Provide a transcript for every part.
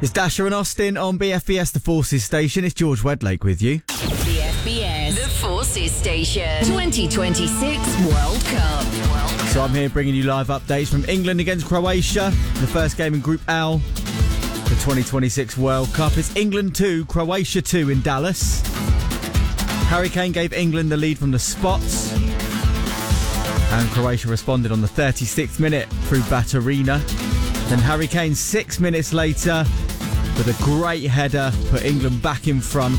It's Dasher and Austin on BFBS, the Forces Station. It's George Wedlake with you. BFBS, the Forces Station. 2026 World Cup. So I'm here bringing you live updates from England against Croatia. The first game in Group L, the 2026 World Cup. It's England 2, Croatia 2 in Dallas. Harry Kane gave England the lead from the spots. And Croatia responded on the 36th minute through Baturina. Then Harry Kane 6 minutes later with a great header put England back in front.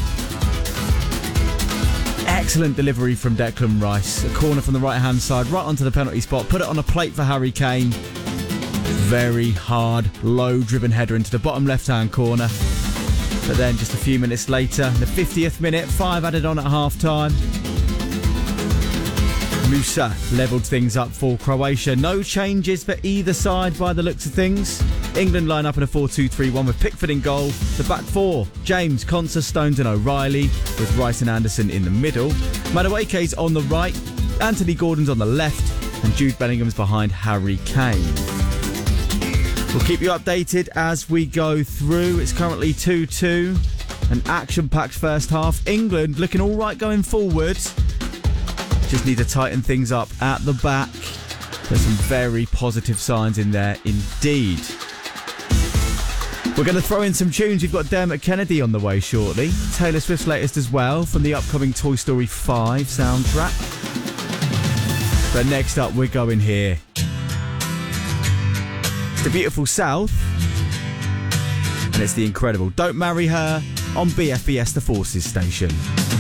Excellent delivery from Declan Rice. A corner from the right-hand side, right onto the penalty spot. Put it on a plate for Harry Kane. Very hard, low-driven header into the bottom left-hand corner. But then just a few minutes later, the 50th minute, 5 added on at half-time. Musa levelled things up for Croatia. No changes for either side by the looks of things. England line up in a 4-2-3-1 with Pickford in goal. The back four, James, Konsa, Stones and O'Reilly, with Rice and Anderson in the middle. Madueke's on the right, Anthony Gordon's on the left, and Jude Bellingham's behind Harry Kane. We'll keep you updated as we go through. It's currently 2-2, an action-packed first half. England looking all right going forward. Just need to tighten things up at the back. There's some very positive signs in there indeed. We're going to throw in some tunes. You've got Dermot Kennedy on the way shortly. Taylor Swift's latest as well from the upcoming Toy Story 5 soundtrack. But next up, we're going here. It's the beautiful South. And it's the incredible Don't Marry Her on BFBS, the Forces Station.